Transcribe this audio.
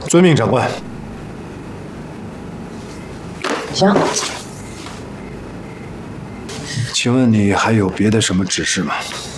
遵命，长官。 行。 请问你还有别的什么指示吗？